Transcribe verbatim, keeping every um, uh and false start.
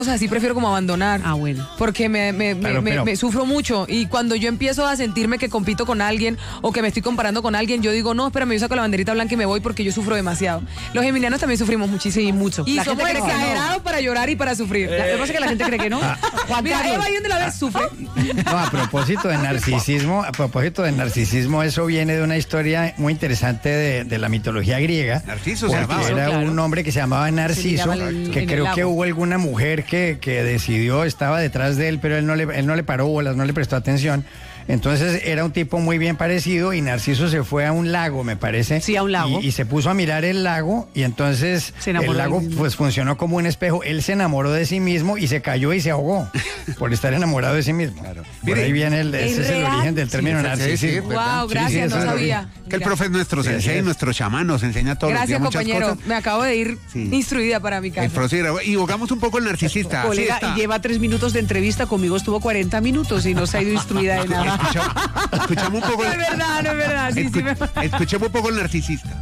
O sea, sí prefiero como abandonar. Ah, bueno. Porque me, me, Pero, me, pero- me sufro mucho. Y cuando yo empiezo a sentirme que compito con alguien o que me estoy comparando con alguien, yo digo, no, espérame, yo saco la banderita blanca y me voy porque yo sufro demasiado. Los geminianos también sufrimos muchísimo. Sí, mucho. Y La somos gente cree que no. exagerados para llorar y para sufrir. Lo que pasa es que la gente cree que no. Juan Mira, Carlos. Eva ahí donde la ves sufre. No, a propósito de narcisismo, a propósito de narcisismo, eso viene de una historia muy interesante de, de la mitología griega. Narciso se porque llamaba. era Claro. un hombre que se llamaba Narciso, miraba en el- que en creo el que lago. hubo alguna mujer que, que decidió, estaba detrás de él, pero él no le, él no le paró bolas, no le prestó atención. Entonces era un tipo muy bien parecido y Narciso se fue a un lago, me parece. Sí, a un lago. Y, y se puso a mirar el lago y entonces Se enamoró el lago del mismo. pues funcionó como un espejo. Él se enamoró de sí mismo y se cayó y se ahogó por estar enamorado de sí mismo. Por Mire, ahí viene el, ese es el real? origen del término sí, sí, narcisismo. ¿verdad? Wow, Sí, gracias, sí, eso no es lo sabía. Que el Mira. profe es nuestro Sí, sensei, sí. nuestro chamán, nos enseña todos Gracias, los días muchas compañero. cosas. Me acabo de ir Sí. instruida para mi casa. El profe era- y jugamos un poco el narcisista. así Colega, está. y lleva tres minutos de entrevista, conmigo estuvo cuarenta minutos y no se ha ido instruida de nada. Escuchamos, escuchamos un poco No es verdad, no es verdad. Sí, sí, me... escuchemos un poco el narcisista.